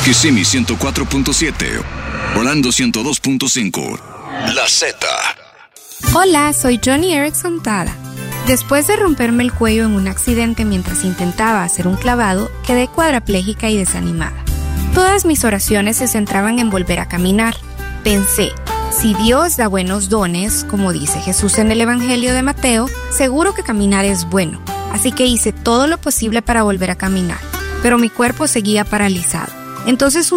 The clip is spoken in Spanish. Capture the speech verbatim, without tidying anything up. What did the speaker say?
Kissimmee ciento cuatro punto siete, Orlando ciento dos punto cinco. La Z. Hola, soy Johnny Erickson Tada. Después de romperme el cuello en un accidente mientras intentaba hacer un clavado, quedé cuadraplégica y desanimada. Todas mis oraciones se centraban en volver a caminar. Pensé, si Dios da buenos dones, como dice Jesús en el Evangelio de Mateo, seguro que caminar es bueno. Así que hice todo lo posible para volver a caminar, pero mi cuerpo seguía paralizado. Entonces un